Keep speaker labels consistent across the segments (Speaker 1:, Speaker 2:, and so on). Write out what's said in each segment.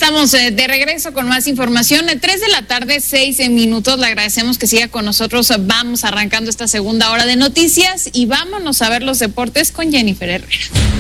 Speaker 1: Estamos de regreso con más información. 3 de la tarde, 6 minutos. Le agradecemos que siga con nosotros. Vamos arrancando esta segunda hora de noticias y vámonos a ver los deportes con Jennifer Herrera.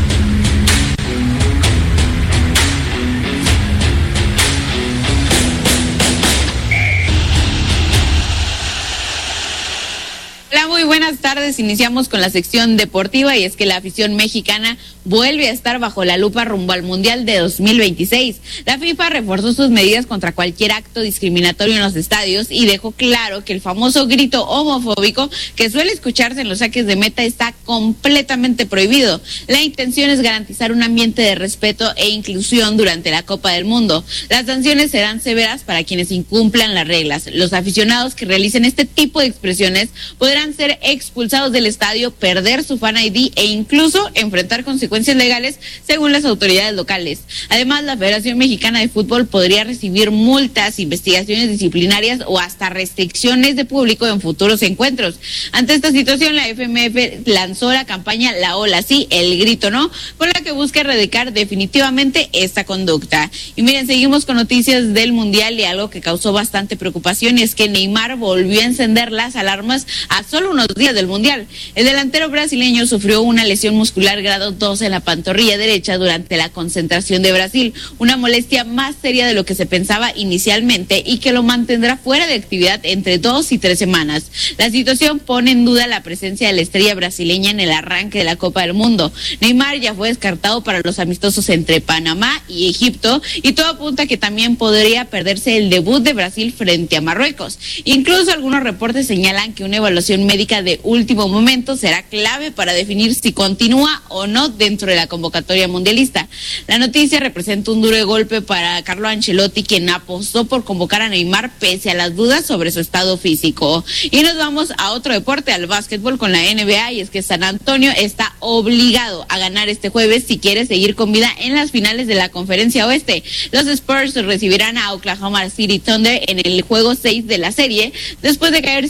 Speaker 1: Hola, muy buenas tardes. Iniciamos con la sección deportiva y es que la afición mexicana vuelve a estar bajo la lupa rumbo al Mundial de 2026. La FIFA reforzó sus medidas contra cualquier acto discriminatorio en los estadios y dejó claro que el famoso grito homofóbico que suele escucharse en los saques de meta está completamente prohibido. La intención es garantizar un ambiente de respeto e inclusión durante la Copa del Mundo. Las sanciones serán severas para quienes incumplan las reglas. Los aficionados que realicen este tipo de expresiones podrán ser expulsados del estadio, perder su fan ID e incluso enfrentar consecuencias legales según las autoridades locales. Además, la Federación Mexicana de Fútbol podría recibir multas, investigaciones disciplinarias o hasta restricciones de público en futuros encuentros. Ante esta situación, la FMF lanzó la campaña La Ola Sí, el grito no, con la que busca erradicar definitivamente esta conducta. Y miren, seguimos con noticias del Mundial y algo que causó bastante preocupación y es que Neymar volvió a encender las alarmas a solo unos días del Mundial. El delantero brasileño sufrió una lesión muscular grado 2 en la pantorrilla derecha durante la concentración de Brasil, una molestia más seria de lo que se pensaba inicialmente y que lo mantendrá fuera de actividad entre 2 y 3 semanas. La situación pone en duda la presencia de la estrella brasileña en el arranque de la Copa del Mundo. Neymar ya fue descartado para los amistosos entre Panamá y Egipto y todo apunta a que también podría perderse el debut de Brasil frente a Marruecos. Incluso algunos reportes señalan que una evaluación médica de último momento será clave para definir si continúa o no dentro de la convocatoria mundialista. La noticia representa un duro golpe para Carlo Ancelotti, quien apostó por convocar a Neymar pese a las dudas sobre su estado físico. Y nos vamos a otro deporte, al básquetbol con la NBA, y es que San Antonio está obligado a ganar este jueves si quiere seguir con vida en las finales de la Conferencia Oeste. Los Spurs recibirán a Oklahoma City Thunder en el juego 6 de la serie, después de caer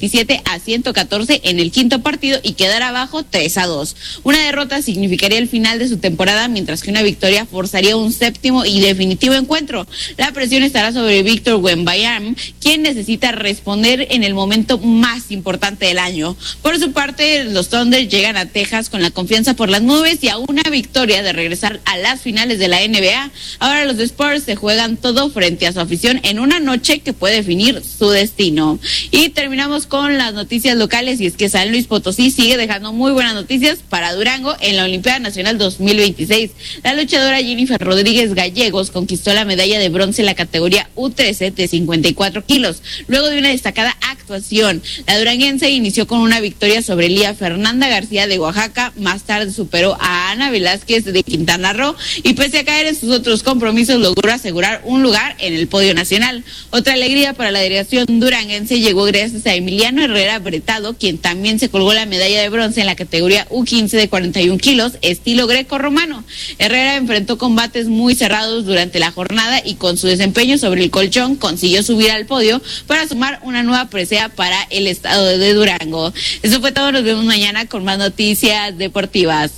Speaker 1: 127-114 en el quinto partido y quedar abajo 3-2. Una derrota significaría el final de su temporada, mientras que una victoria forzaría un séptimo y definitivo encuentro. La presión estará sobre Víctor Wembanyama, quien necesita responder en el momento más importante del año. Por su parte, los Thunder llegan a Texas con la confianza por las nubes y a una victoria de regresar a las finales de la NBA. Ahora los Spurs se juegan todo frente a su afición en una noche que puede definir su destino. Y terminamos con las noticias locales y es que San Luis Potosí sigue dejando muy buenas noticias para Durango en la Olimpiada Nacional 2026. La luchadora Jennifer Rodríguez Gallegos conquistó la medalla de bronce en la categoría U13 de 54 kilos. Luego de una destacada actuación, la duranguense inició con una victoria sobre Lía Fernanda García de Oaxaca, más tarde superó a Ana Velázquez de Quintana Roo y pese a caer en sus otros compromisos logró asegurar un lugar en el podio nacional. Otra alegría para la delegación duranguense llegó gracias a Emiliano Herrera Bretado, quien también se colgó la medalla de bronce en la categoría U15 de 41 kilos, estilo greco-romano. Herrera enfrentó combates muy cerrados durante la jornada y con su desempeño sobre el colchón consiguió subir al podio para sumar una nueva presea para el estado de Durango. Eso fue todo, nos vemos mañana con más noticias deportivas.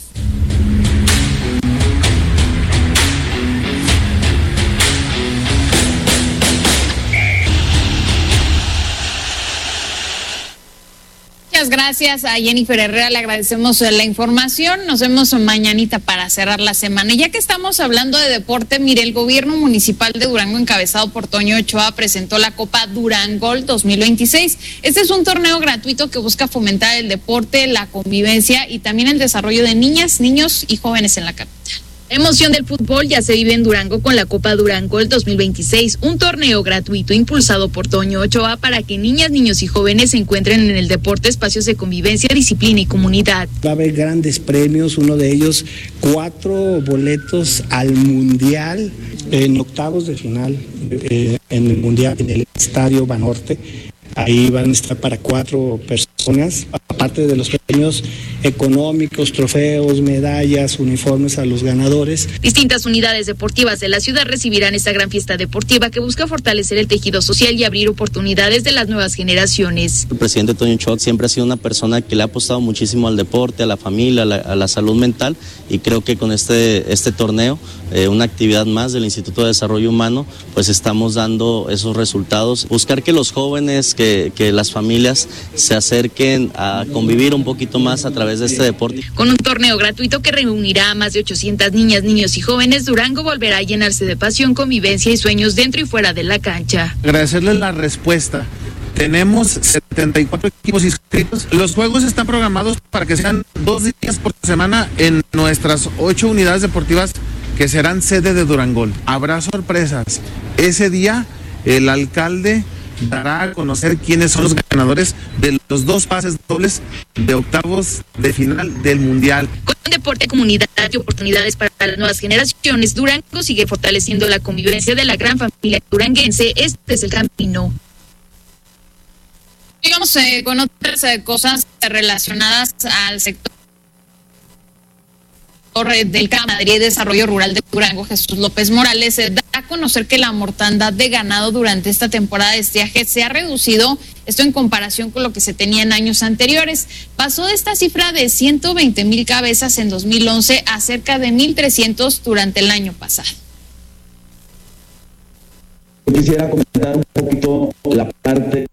Speaker 1: Muchas gracias a Jennifer Herrera, le agradecemos la información. Nos vemos mañanita para cerrar la semana. Y ya que estamos hablando de deporte, mire, el gobierno municipal de Durango, encabezado por Toño Ochoa, presentó la Copa Durangol 2026. Este es un torneo gratuito que busca fomentar el deporte, la convivencia y también el desarrollo de niñas, niños y jóvenes en la capital. La emoción del fútbol ya se vive en Durango con la Copa Durangol 2026, un torneo gratuito impulsado por Toño Ochoa para que niñas, niños y jóvenes se encuentren en el deporte espacios de convivencia, disciplina y comunidad.
Speaker 2: Va a haber grandes premios, uno de ellos 4 boletos al Mundial en octavos de final en el Mundial en el Estadio Banorte. Ahí van a estar para 4 personas, aparte de los premios económicos, trofeos, medallas, uniformes a los ganadores.
Speaker 3: Distintas unidades deportivas de la ciudad recibirán esta gran fiesta deportiva que busca fortalecer el tejido social y abrir oportunidades de las nuevas generaciones.
Speaker 4: El presidente Toño Choc siempre ha sido una persona que le ha apostado muchísimo al deporte, a la familia, a la salud mental, y creo que con este torneo, una actividad más del Instituto de Desarrollo Humano, pues estamos dando esos resultados. Buscar que los jóvenes, que las familias se acerquen a convivir un poquito más a través de este deporte.
Speaker 3: Con un torneo gratuito que reunirá a más de 800 niñas, niños y jóvenes, Durango volverá a llenarse de pasión, convivencia y sueños dentro y fuera de la cancha.
Speaker 5: Agradecerles la respuesta. Tenemos 74 equipos inscritos. Los juegos están programados para que sean 2 días por semana en nuestras 8 unidades deportivas que serán sede de Durangol. Habrá sorpresas. Ese día el alcalde dará a conocer quiénes son los ganadores de los 2 pases dobles de octavos de final del Mundial.
Speaker 3: Con deporte, comunidad y oportunidades para las nuevas generaciones, Durango sigue fortaleciendo la convivencia de la gran familia duranguense. Este es el camino.
Speaker 1: Digamos, con otras cosas relacionadas al sector del Ganadería y Desarrollo Rural de Durango, Jesús López Morales, da a conocer que la mortandad de ganado durante esta temporada de estiaje se ha reducido, esto en comparación con lo que se tenía en años anteriores. Pasó de esta cifra de 120,000 cabezas en 2011 a cerca de 1,300 durante el año pasado.
Speaker 6: Quisiera comentar un poquito la parte